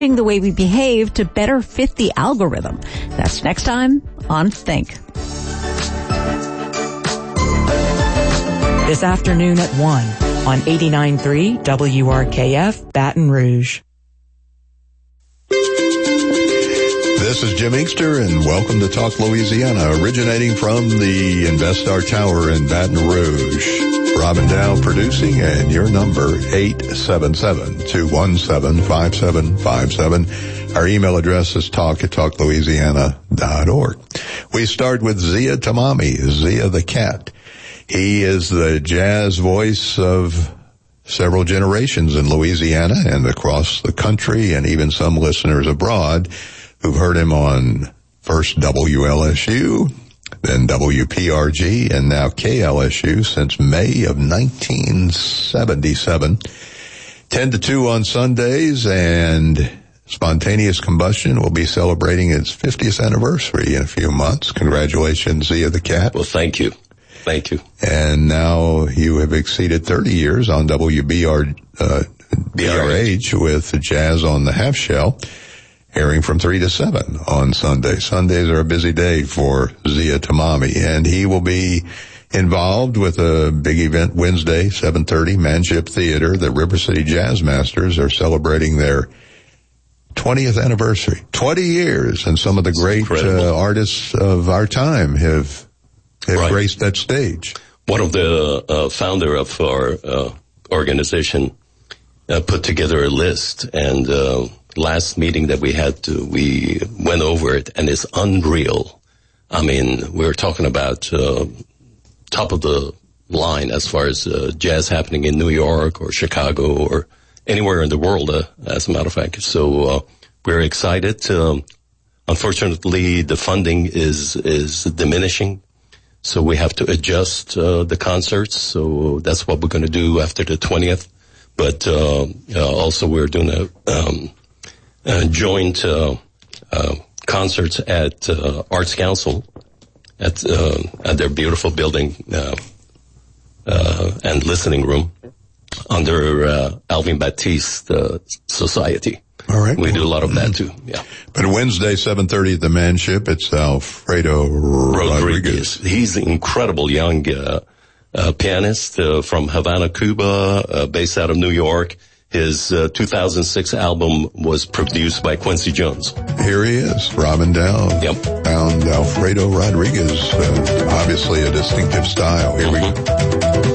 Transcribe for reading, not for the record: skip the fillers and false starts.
the way we behave to better fit the algorithm. That's next time on Think. This afternoon at 1 on 89.3 WRKF Baton Rouge. This is Jim Inkster, and welcome to Talk Louisiana, originating from the InvestStar Tower in Baton Rouge. Robin Dow producing, and your number, 877-217-5757. Our email address is talk@talklouisiana.org. We start with Zia Tamami, Zia the cat. He is the jazz voice of several generations in Louisiana and across the country, and even some listeners abroad who've heard him on first WLSU, then WPRG, and now KLSU since May of 1977. 10 to 2 on Sundays, and Spontaneous Combustion will be celebrating its 50th anniversary in a few months. Congratulations, Zia the cat. Well, thank you. Thank you. And now you have exceeded 30 years on BRH with Jazz on the Half Shell, airing from 3 to 7 on Sunday. Sundays are a busy day for Zia Tamami, and he will be involved with a big event Wednesday, 7:30, Manship Theater. The River City Jazz Masters are celebrating their 20th anniversary. 20 years, and some of the great artists of our time have graced that stage. One of the founder of our organization put together a list, and last meeting that we had, we went over it, and it's unreal. I mean, we're talking about top of the line as far as jazz happening in New York or Chicago or anywhere in the world, as a matter of fact. So we're excited. Unfortunately, the funding is diminishing, so we have to adjust the concerts. So that's what we're going to do after the 20th. But also we're doing a joint concerts at Arts Council at their beautiful building and listening room under Alvin Baptiste Society. All right. We do a lot of that too. Yeah. But Wednesday, 7:30 at the Manship, it's Alfredo Rodriguez. He's an incredible young pianist from Havana, Cuba, based out of New York. His 2006 album was produced by Quincy Jones. Here he is, Robin Dow. Yep. Found Alfredo Rodriguez, obviously a distinctive style. Here we go.